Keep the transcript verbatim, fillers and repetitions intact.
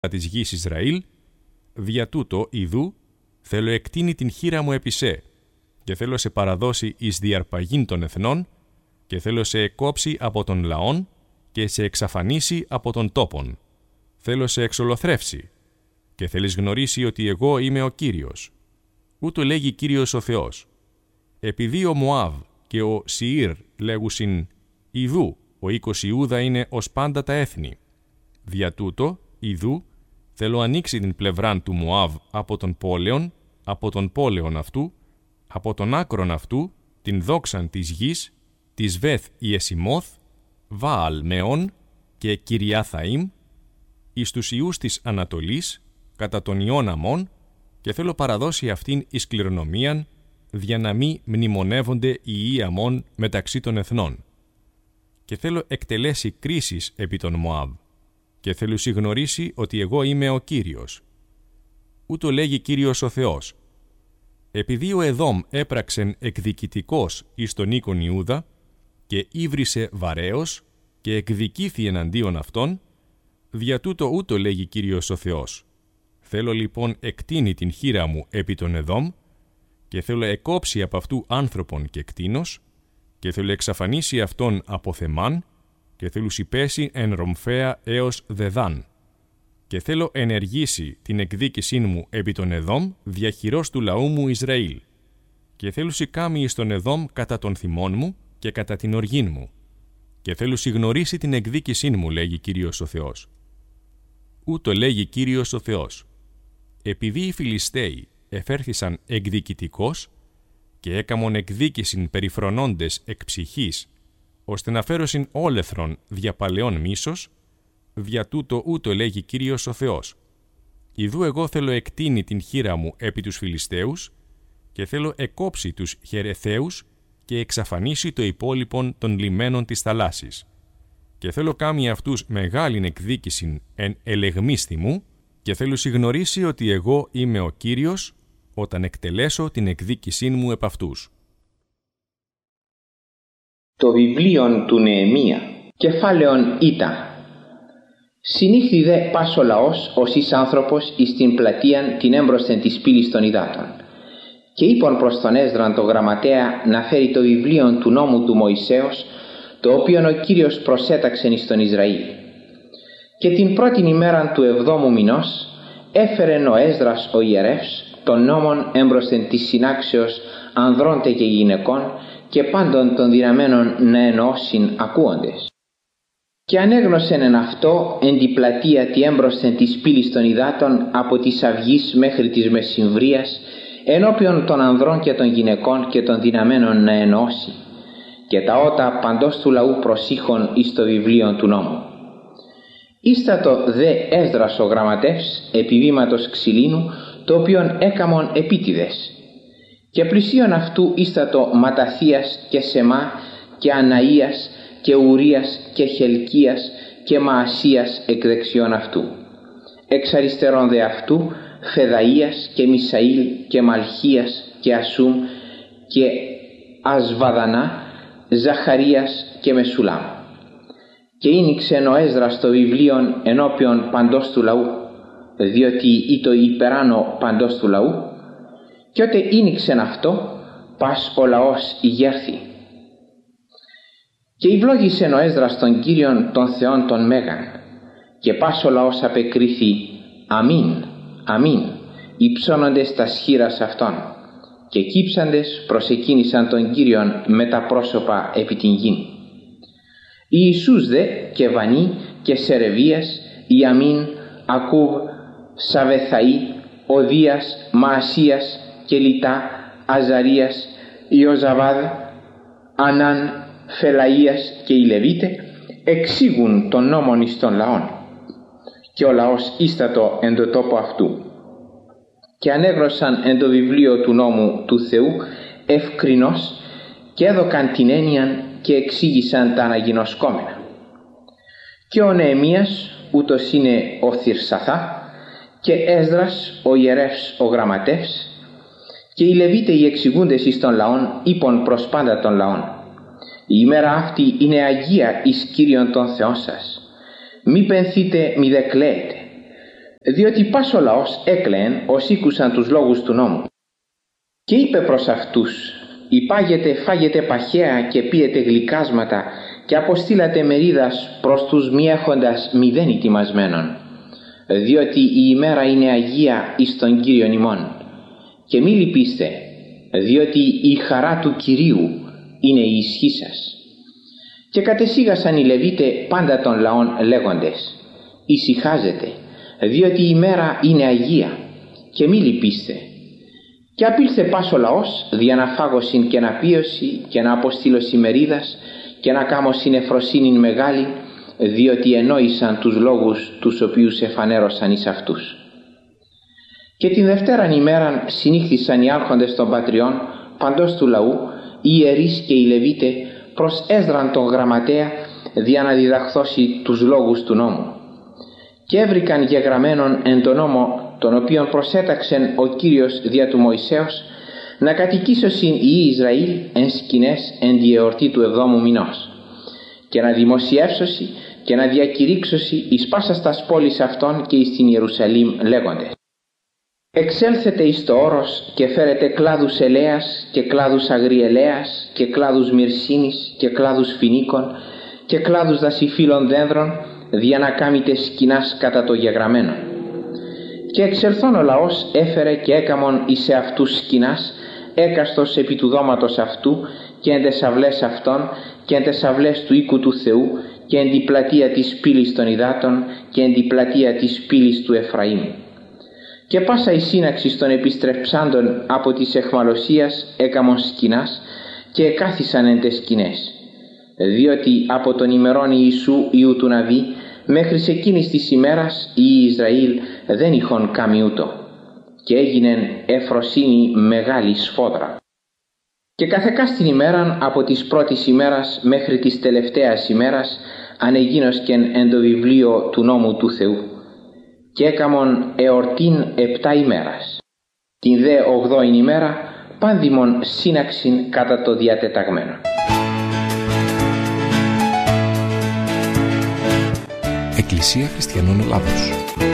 της γης Ισραήλ, δια τούτο, ιδού, θέλω εκτείνει την χείρα μου επί σε, και θέλω σε παραδώσει εις διαρπαγήν των εθνών, και θέλω σε εκόψει από των λαών, και σε εξαφανίσει από των τόπων. Θέλω σε εξολοθρεύσει, και θέλεις γνωρίσει ότι εγώ είμαι ο Κύριος. Ούτω λέγει Κύριος ο Θεός. Επειδή ο Μωάβ και ο Σιήρ λέγουσιν, ιδού, ο οίκος Ιούδα είναι ως πάντα τα έθνη. Δια τούτο, ιδού, θέλω ανοίξει την πλευράν του Μωάβ από τον πόλεον, από τον πόλεον αυτού, από τον άκρον αυτού, την δόξαν της γης, της Βεθ Ιεσιμόθ, Βααλ Μεών και Κυριάθαΐμ, εις τους ιούς της Ανατολής, κατά τον ιών Αμών, και θέλω παραδώσει αυτήν εις κληρονομίαν, δια να μη μνημονεύονται οι ιοί Αμών μεταξύ των εθνών. Και θέλω εκτελέσει κρίσεις επί τον Μωάβ, και θέλω συγνωρίσει ότι εγώ είμαι ο Κύριος. Ούτω λέγει Κύριος ο Θεός. Επειδή ο Εδόμ έπραξεν εκδικητικός εις τον οίκον Ιούδα, και ύβρισε βαρέως, και εκδικήθη εναντίον αυτών, δια τούτο ούτω λέγει Κύριος ο Θεός. Θέλω λοιπόν εκτείνει την χείρα μου επί τον Εδόμ, και θέλω εκόψει από αυτού άνθρωπον και κτήνος, και θέλω εξαφανίσει αυτόν από Θεμάν, και θέλω συπέσει εν Ρομφέα έως Δεδάν. Και θέλω ενεργήσει την εκδίκησήν μου επί τον Εδόμ διαχειρός του λαού μου Ισραήλ. Και θέλω σηκάμει εις τον Εδόμ κατά τον θυμών μου και κατά την οργήν μου. Και θέλω συγνωρίσει την εκδίκησήν μου, λέγει Κύριος ο Θεός. Ούτω λέγει Κύριος ο Θεός. Επειδή οι Φιλιστέοι εφέρθησαν εκδικητικός και έκαμον εκδίκησιν περιφρονώντες εκ ψυχής, ώστε να φέρωσιν όλεθρον δια παλαιών μίσος, δια τούτο ούτω λέγει Κύριος ο Θεός. Ιδού εγώ θέλω εκτείνει την χείρα μου επί τους Φιλιστέους, και θέλω εκόψει τους Χερεθαίους και εξαφανίσει το υπόλοιπον των λιμένων της θαλάσσης. Και θέλω κάμει αυτούς μεγάλην εκδίκησιν εν ελεγμίσθη μου, και θέλω συγνωρίσει ότι εγώ είμαι ο Κύριος, όταν εκτελέσω την εκδίκησήν μου επ' αυτούς. Το βιβλίο του Νεεμία, κεφάλαιον Ήτα. Συνήχθη δε πας ο λαός ως εις άνθρωπος εις την πλατείαν την έμπροσθεν της πύλης των υδάτων. Και είπαν προς τον Έσδραν το γραμματέα να φέρει το βιβλίο του νόμου του Μωυσέως, το οποίον ο Κύριος προσέταξεν εις τον Ισραήλ. Και την πρώτην ημέραν του εβδόμου μηνός έφερεν ο Έσδρας ο ιερεύς των νόμων έμπροσθεν της συνάξεως ανδρών και γυναικών και πάντων των δυναμένων να εννοώσιν ακούοντες. Και ανέγνωσεν εν αυτό εν τη πλατεία τη έμπροσθεν της πύλης των υδάτων από της αυγής μέχρι της μεσημβρίας ενώπιον των ανδρών και των γυναικών και των δυναμένων να εννοώσει, και τα ότα παντός του λαού προσήχων εις το βιβλίο του νόμου. Ίστατο δε Έσδρας ο γραμματεύς επιβήματος ξυλίνου, το οποίον έκαμον επίτηδες. Και πλησίον αυτού ίστατο Ματαθίας και Σεμά και Αναΐας και Ουρίας και Χελκίας και Μαασίας εκ δεξιών αυτού. Εξ αριστερών δε αυτού Φεδαΐας και Μισαήλ και Μαλχίας και Ασούμ και Ασβαδανά, Ζαχαρίας και Μεσουλάμ. Και ήνιξεν ο Έσδρας το βιβλίον ενώπιον παντός του λαού, διότι είτο υπεράνω παντός του λαού, και ότε ήνιξεν αυτό, πας ο λαός ηγέρθη. Και ευλόγησεν ο Έσδρας τον Κύριον των Θεών των Μέγαν, και πας ο λαός απεκρίθη αμήν, αμήν, υψώνοντες τας χείρας αυτών, και κύψαντες προσεκίνησαν τον Κύριον με τα πρόσωπα επί την γην. Ιησούς δε και Βανί και Σερεβίας, Ιαμίν, Ακούβ, Σαβεθαΐ, Οδίας, Μαασίας και Λιτά, Αζαρίας, Ιωζαβάδ, Ανάν, Φελαΐας και οι Λεβίτε εξήγουν τον νόμον εις των λαών. Και ο λαός ίστατο εν το τόπο αυτού. Και ανέγνωσαν εν το βιβλίο του νόμου του Θεού ευκρινώς και έδωκαν την έννοιαν και εξήγησαν τα αναγινωσκόμενα. Και ο Νεεμίας, ούτως είναι ο Θυρσαθά, και Έσδρας ο ιερεύς ο γραμματεύς, και οι Λεβίτε οι εξηγούντες εις των λαών είπον προς πάντα των λαών: η ημέρα αυτή είναι αγία εις Κύριον των Θεών σας. Μη πενθείτε μη δε κλαίετε. διότι πας ο λαός έκλαιεν ως ήκουσαν τους λόγους του νόμου. Και είπε προς αυτούς: «Υπάγετε, φάγετε παχαία και πίετε γλυκάσματα και αποστήλατε μερίδας προς τους μη έχοντας μηδέν ετοιμασμένων, διότι η ημέρα είναι αγία εις τον Κύριον ημών. Και μη λυπήστε, διότι η χαρά του Κυρίου είναι η ισχύ σας». Και κατεσίγασαν οι Λεβίτε πάντα των λαών λέγοντες: «Ησυχάζετε, διότι η ημέρα είναι αγία, και μη λυπήστε». Και απήλθε πας ο λαός δια να φάγωσιν και να πίωση και να αποστήλωση μερίδας και να κάμωσιν εφροσύνην μεγάλη, διότι ενόησαν τους λόγους τους οποίους εφανέρωσαν εις αυτούς. Και την Δευτέραν ημέραν συνήχθησαν οι άρχοντες των πατριών παντός του λαού, οι ιερείς και οι Λεβίτε, προς Έσδραν τον γραμματέα, δια να διδαχθώσει τους λόγους του νόμου. Και έβρικαν γεγραμμένον εν τον νόμο, τον οποίον προσέταξεν ο Κύριος δια του Μωυσέως, να κατοικήσωσιν οι Ισραήλ εν σκηνές εν τη εορτή του εβδόμου μηνός, και να δημοσιεύσωση και να διακηρύξωση εις πάσας τας πόλης αυτών και εις την Ιερουσαλήμ λέγοντες: «Εξέλθετε εις το όρος και φέρετε κλάδους ελαίας και κλάδους αγριελαίας και κλάδους μυρσίνης και κλάδους φινίκων και κλάδους δασιφύλων δένδρων, δια να κάμετε σκηνάς κατά το γεγραμμένο». Και εξελθών ο λαός έφερε και έκαμον εις εαυτούς σκηνάς, έκαστος επί του δώματος αυτού και εν τες αυλές αυτών και εν τες αυλές του οίκου του Θεού και εν την πλατεία της πύλης των υδάτων και εν την πλατεία της πύλης του Εφραήμ. Και πάσα η σύναξη των επιστρεψάντων από της εχμαλωσίας έκαμον σκηνάς και εκάθισαν εν τες σκηνές, διότι από τον ημερών Ιησού Ιού του Ναβί μέχρι εκείνης της ημέρας οι Ισραήλ δεν είχον κάμει ούτω, και έγινεν εφροσύνη μεγάλη σφόδρα. Και καθεκάς την ημέραν από της πρώτης ημέρας μέχρι της τελευταίας ημέρας ανεγίνωσκεν εν το βιβλίο του νόμου του Θεού, και έκαμον εορτήν επτά ημέρας. Την δε ογδόην ημέρα πάνδημον σύναξιν κατά το διατεταγμένο. Εκκλησία Χριστιανών Ελλάδος.